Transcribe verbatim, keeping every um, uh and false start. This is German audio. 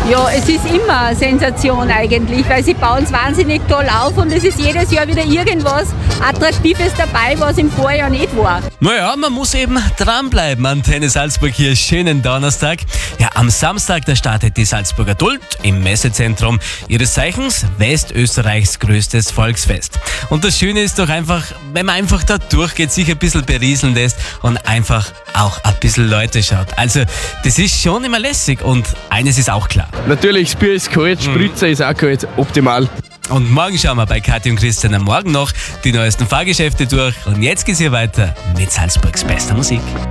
Ja, es ist immer eine Sensation eigentlich, weil sie bauen es wahnsinnig toll auf und es ist jedes Jahr wieder irgendwas Attraktives dabei, was im Vorjahr nicht war. Naja, man muss eben dranbleiben. Antenne Salzburg hier, schönen Donnerstag. Ja, am Samstag, da startet die Salzburger Duld im Messezentrum ihres Zeichens Westösterreichs größtes Volksfest. Und das Schöne ist doch einfach, wenn man einfach da durchgeht, sich ein bisschen berieseln lässt und einfach auch ein bisschen Leute schaut. Also, das ist schon immer lässig und eines ist auch klar. Natürlich, das Bier ist kalt, Spritzer ist auch kalt, optimal. Und morgen schauen wir bei Kathi und Christian am Morgen noch die neuesten Fahrgeschäfte durch. Und jetzt geht's hier weiter mit Salzburgs bester Musik.